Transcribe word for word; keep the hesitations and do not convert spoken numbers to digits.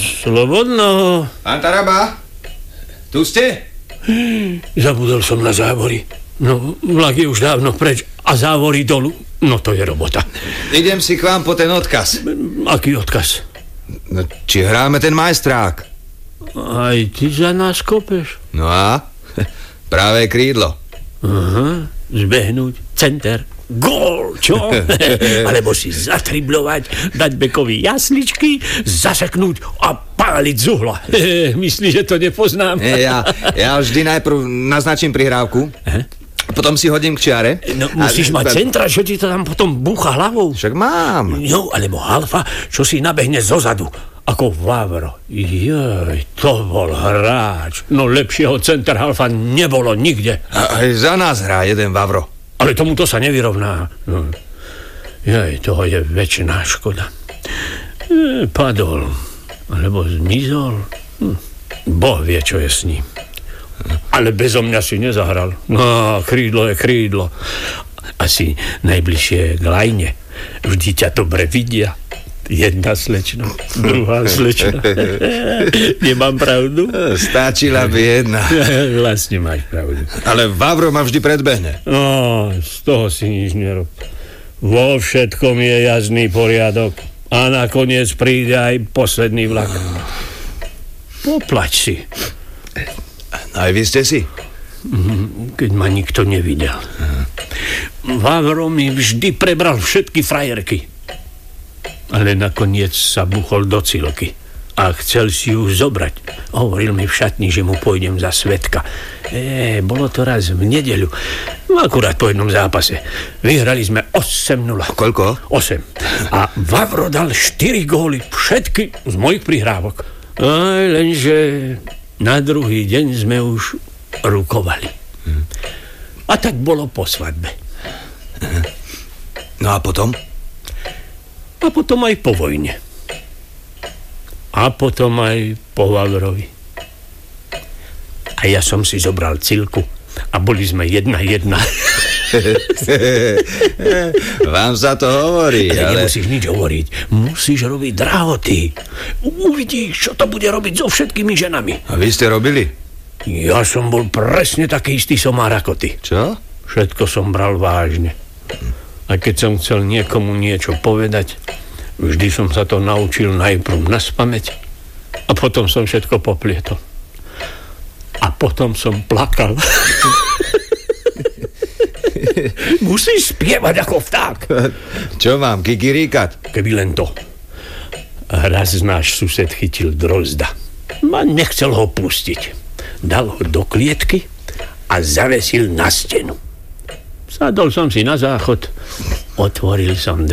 Slobodno. Pán Taraba, tu ste? Zabudol som na závory. No, vlak je už dávno preč a závory dolu. No to je robota. Idem si k vám po ten odkaz. Aký odkaz? No, či hráme ten majstrák? Aj ty za nás kopeš? No a? Práve krídlo. Aha, zbehnúť, center, gól, čo? Alebo si zatriblovať, dať bekovi jasličky, zaseknúť a páliť z uhla. Myslíš, že to nepoznám? Ja, ja vždy najprv naznačím prihrávku, Aha. potom si hodím k čiare. No, musíš a, mať centra, čo ti to tam potom búcha hlavou. Však mám. No, alebo halfa, čo si nabehne zozadu. Ako Vavro. Joj, to bol hráč. No lepšieho center halfa nebolo nikde. A aj za nás hrá jeden Vavro. Ale tomuto sa nevyrovná. No. Joj, toho je väčšiná škoda. E, padol. Alebo zmizol. Hm. Boh vie, čo je s ním. Ale bezo mňa si nezahral. No, krídlo je krídlo. Asi najbližšie k lajne. Vždy ťa dobre vidia. Jedna slečna, druhá slečna. Nemám pravdu? Stačila by jedna. Vlastne máš pravdu. Ale Vavro ma vždy predbehne. No, z toho si nič nerob. Vo všetkom je jasný poriadok. A nakoniec príde aj posledný vlak. Poplač si. Aj vy ste si? Keď ma nikto nevidel. Vavro mi vždy prebral všetky frajerky. Ale nakoniec sa buchol do cilky a chcel si ju zobrať. Hovoril mi v šatni, že mu pôjdem za svedka. E, bolo to raz v nedeľu, akurát po jednom zápase. Vyhrali sme osem nula. Koľko? osem. A Vavro dal štyri góly, všetky z mojich prihrávok. Aj lenže na druhý deň sme už rukovali. Hmm. A tak bolo po svadbe. No a potom? A potom aj po vojne. A potom aj po Vavrovi. A ja som si zobral Cilku a boli sme jedna jedna. Vám sa to hovorí, ale... ale... Nemusíš nič hovoriť. Musíš robiť drahoty. Uvidíš, čo to bude robiť so všetkými ženami. A vy ste robili? Ja som bol presne taký istý somár ako ty. Čo? Všetko som bral vážne. A keď som chcel niekomu niečo povedať, vždy som sa to naučil najprv naspamäť a potom som všetko poplietol. A potom som plakal. Musíš spievať ako vták. Čo mám, kikiríkať? Keby len to. Raz náš sused chytil drozda. A nechcel ho pustiť. Dal ho do klietky a zavesil na stenu. Sadol som si na záchod, otvoril som